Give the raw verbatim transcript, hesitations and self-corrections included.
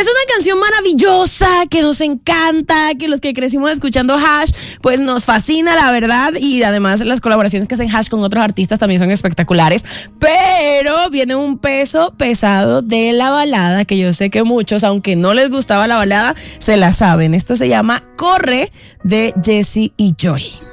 Es una canción maravillosa que nos encanta, que los que crecimos escuchando Hash, pues nos fascina, la verdad, y además las colaboraciones que hacen Hash con otros artistas también son espectaculares, pero viene un peso pesado de la balada, que yo sé que muchos, aunque no les gustaba la balada, se la saben. Esto se llama Corre, de Jessie y Joy.